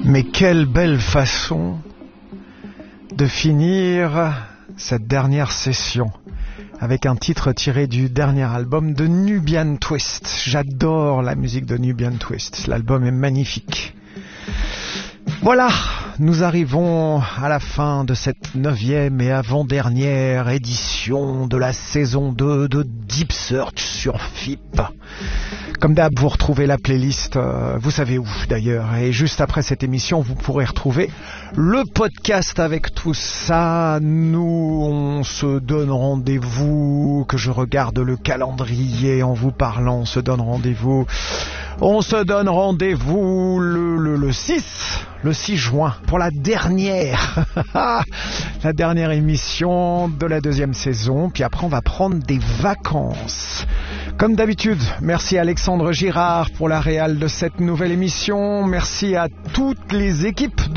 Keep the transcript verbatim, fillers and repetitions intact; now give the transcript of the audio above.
Mais quelle belle façon de finir cette dernière session avec un titre tiré du dernier album de Nubian Twist. J'adore la musique de Nubian Twist, l'album est magnifique. Voilà, nous arrivons à la fin de cette neuvième et avant-dernière édition de la saison deux de Deep Search sur F I P. Comme d'hab, vous retrouvez la playlist, euh, vous savez où d'ailleurs, et juste après cette émission, vous pourrez retrouver le podcast avec tout ça. Nous, on se donne rendez-vous, que je regarde le calendrier en vous parlant, on se donne rendez-vous, on se donne rendez-vous le, le, le six, le six juin, pour la dernière, la dernière émission de la deuxième saison, puis après on va prendre des vacances. Comme d'habitude, merci à Alexandre Girard pour la réal de cette nouvelle émission. Merci à toutes les équipes